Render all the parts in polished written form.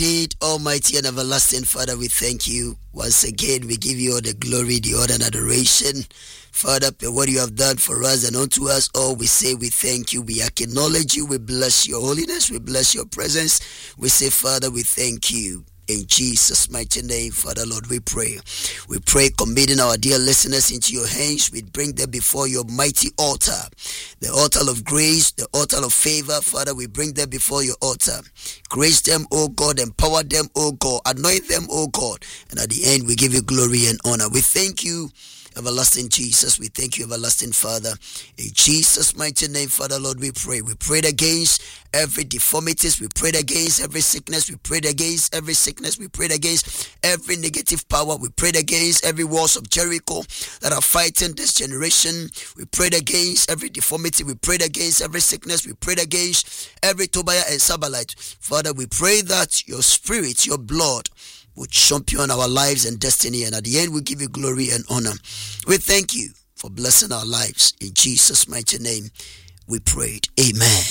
Indeed, Almighty and everlasting Father, we thank you. Once again, we give you all the glory, the honor, and adoration. Father, for what you have done for us and unto us all, we say we thank you. We acknowledge you. We bless your holiness. We bless your presence. We say, Father, we thank you. In Jesus' mighty name, Father, Lord, we pray. We pray, committing our dear listeners into your hands. We bring them before your mighty altar, the altar of grace, the altar of favor. Father, we bring them before your altar. Grace them, O God, empower them, O God, anoint them, O God. And at the end, we give you glory and honor. We thank you, everlasting Jesus. We thank you, everlasting Father. In Jesus' mighty name, Father, Lord, we pray. We prayed against every deformities. We prayed against every sickness. We prayed against every sickness. We prayed against every negative power. We prayed against every walls of Jericho that are fighting this generation. We prayed against every deformity. We prayed against every sickness. We prayed against every Tobiah and Sabalite. Father, we pray that your spirit, your blood, will champion our lives and destiny, and at the end we give you glory and honor. We thank you for blessing our lives. In Jesus' mighty name we prayed. Amen.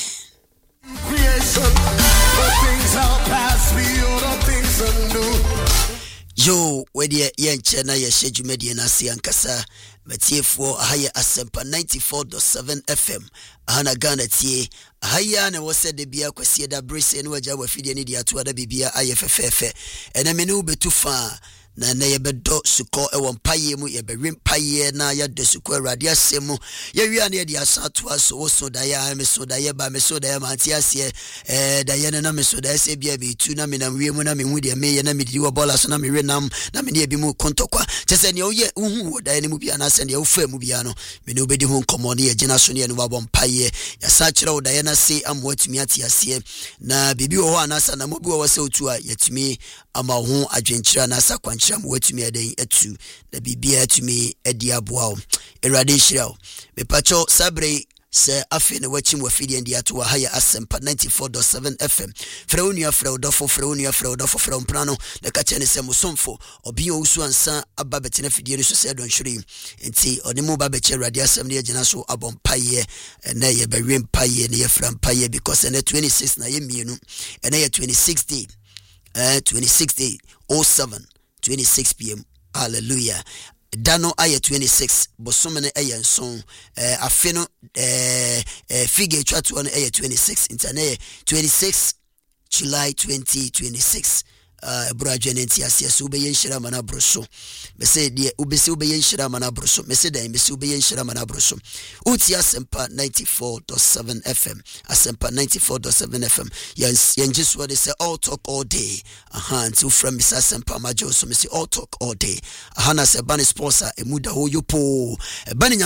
Creation, but things are past, beyond all things are new. Yo, where the yenchena ye shejumedi na siankasa metiefo ahaya asempa 94.7 FM ahana Ghana tie ahaya na wose de bia kwase da brese no waja wafide ne dia to ada bibia ayefefefe ene me no betufa na na yebedo suko ewo mpaye mu yebewem paye na ya de suko awrade asemu ye wi ana de asato aso wo so da ya me so da ye ba me so da ya manti ase da ye na me so da ase bia be tu na me na wi mu na me hu de me ye na me di wo bola so na me renam na me de bi mu kontokwa chese ne oye hu wo da ye ne mu bia na se ne wo fa mu bia no me ne obedi hu nkomo ne ye gina so ne wo bom paye ya sa kire wo da ye na se amwatumi ati ase na bibi wo anasa na mo bi wo se otu a yatumi ama ho adwenkira na asa kwankyira mo watumi adan atu na bibia atumi adi aboa erade hyira me pacho sabre se afi na wachim wafidi ndi ato wa haya asempa 94.7 FM freunia freudofo freunia freudofo freumprano na kachene se musomfo obi osu ansa aba betena fidie no so se don hwiri enti oni mu ba beche radio asem ne agina so abompaye na ye bewem paye ne ye frampaye because na 26 na ye mienu na ye 26 day 26 day 07 26 p.m. Hallelujah. Dano aye 26 bosomene aye nson afeno figure chat one aye 26 internet 26 July 2026 brajene ntiasia so be yenhira mana broso me say de ubese ube yenhira mana broso me say dan me say ube yenhira mana broso uti asempa 94.7 FM asempa 94.7 FM yenjis what they say all talk all day until from me asempa majo so me say all talk all day ahana se ban sponsor emuda ho yopo